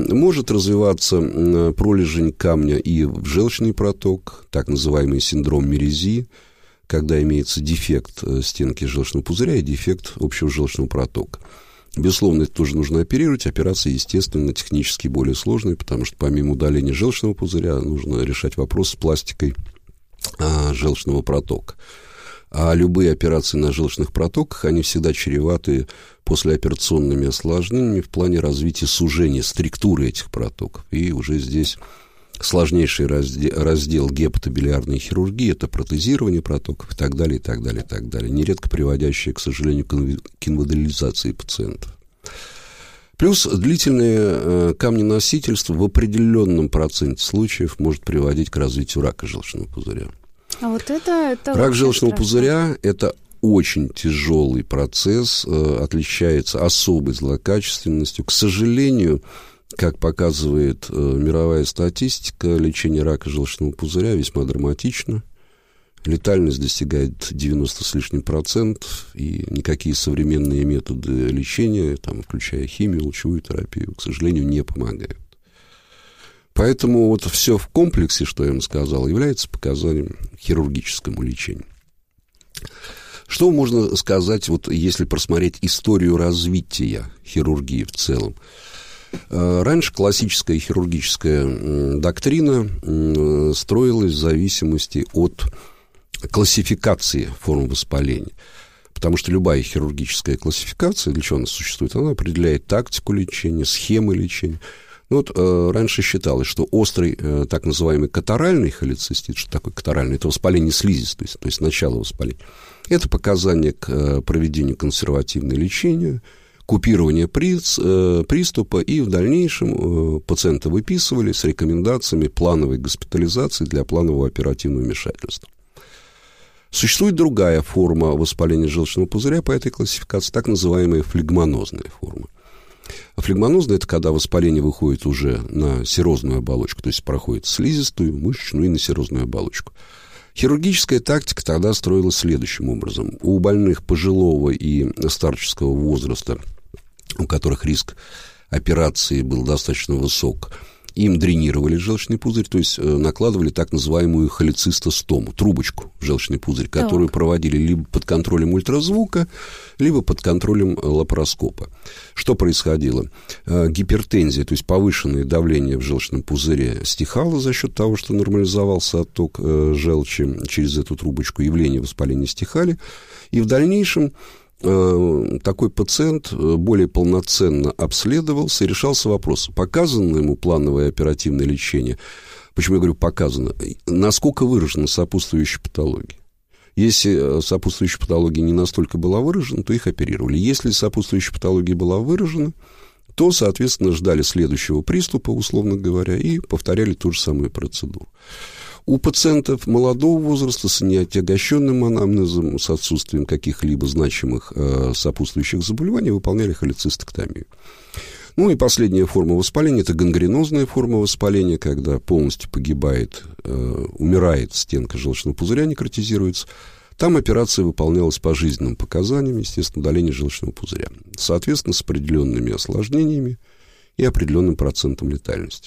Может развиваться пролежень камня и в желчный проток, так называемый синдром Мерези, когда имеется дефект стенки желчного пузыря и дефект общего желчного протока. Безусловно, это тоже нужно оперировать. Операция, естественно, технически более сложная, потому что помимо удаления желчного пузыря нужно решать вопрос с пластикой желчного протока. А любые операции на желчных протоках, они всегда чреваты послеоперационными осложнениями в плане развития сужения структуры этих протоков. И уже здесь сложнейший раздел гепатобилиарной хирургии – это протезирование протоков и так далее, и так далее, и так далее, нередко приводящее, к сожалению, к инвалидизации пациентов. Плюс длительное камненосительство в определенном проценте случаев может приводить к развитию рака желчного пузыря. А вот это рак желчного пузыря – это очень тяжелый процесс, отличается особой злокачественностью. К сожалению, как показывает мировая статистика, лечение рака желчного пузыря весьма драматично. Летальность достигает 90 с лишним процентов, и никакие современные методы лечения, там, включая химию, лучевую терапию, к сожалению, не помогают. Поэтому вот все в комплексе, что я вам сказал, является показанием к хирургическому лечению. Что можно сказать, вот если просмотреть историю развития хирургии в целом? Раньше классическая хирургическая доктрина строилась в зависимости от классификации форм воспаления. Потому что любая хирургическая классификация, для чего она существует, она определяет тактику лечения, схемы лечения. Вот раньше считалось, что острый, так называемый катаральный холецистит, что такое катаральный, это воспаление слизистой, то есть начало воспаления. Это показание к проведению консервативного лечения, купирование приступа, и в дальнейшем пациента выписывали с рекомендациями плановой госпитализации для планового оперативного вмешательства. Существует другая форма воспаления желчного пузыря по этой классификации, так называемая флегмонозная форма. А флегмонозная – это когда воспаление выходит уже на серозную оболочку, то есть проходит слизистую, мышечную и на серозную оболочку. Хирургическая тактика тогда строилась следующим образом. У больных пожилого и старческого возраста, у которых риск операции был достаточно высок, им дренировали желчный пузырь, то есть накладывали так называемую холецистостому, трубочку в желчный пузырь, которую проводили либо под контролем ультразвука, либо под контролем лапароскопа. Что происходило? Гипертензия, то есть повышенное давление в желчном пузыре, стихало за счет того, что нормализовался отток желчи через эту трубочку, явления воспаления стихали, и в дальнейшем такой пациент более полноценно обследовался и решался вопрос, показано ему плановое оперативное лечение. Почему я говорю показано? Насколько выражена сопутствующая патология? Если сопутствующая патология не настолько была выражена, то их оперировали. Если сопутствующая патология была выражена, то, соответственно, ждали следующего приступа, условно говоря, и повторяли ту же самую процедуру. У пациентов молодого возраста с неотягощенным анамнезом, с отсутствием каких-либо значимых сопутствующих заболеваний выполняли холецистэктомию. Ну и последняя форма воспаления – это гангренозная форма воспаления, когда полностью погибает, умирает стенка желчного пузыря, некротизируется. Там операция выполнялась по жизненным показаниям, естественно, удаление желчного пузыря. Соответственно, с определенными осложнениями и определенным процентом летальности.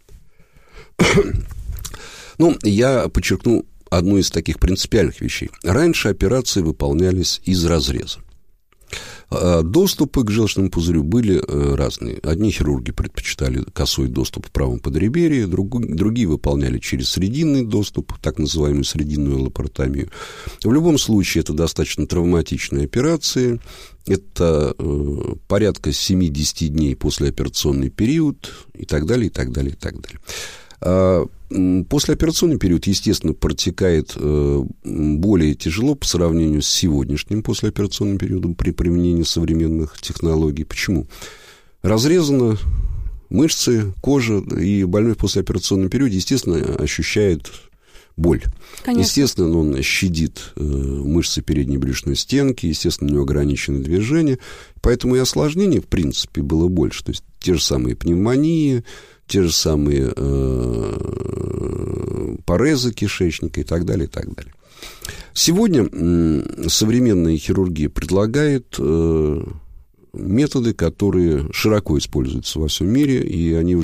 Ну, я подчеркну одну из таких принципиальных вещей. Раньше операции выполнялись из разреза. Доступы к желчному пузырю были разные. Одни хирурги предпочитали косой доступ в правом подреберье, другие выполняли через срединный доступ, так называемую срединную лапаротомию. В любом случае, это достаточно травматичные операции. Это порядка 7-10 дней послеоперационный период и так далее, и так далее, и так далее. Послеоперационный период, естественно, протекает более тяжело по сравнению с сегодняшним послеоперационным периодом при применении современных технологий. Почему? Разрезаны мышцы, кожа, и больной в послеоперационном периоде, естественно, ощущает боль. Конечно. Естественно, он щадит мышцы передней брюшной стенки, естественно, у него ограничены движения, поэтому и осложнений, в принципе, было больше. То есть те же самые пневмонии, те же самые порезы кишечника и так далее, и так далее. Сегодня современная хирургия предлагает методы, которые широко используются во всем мире, и они уже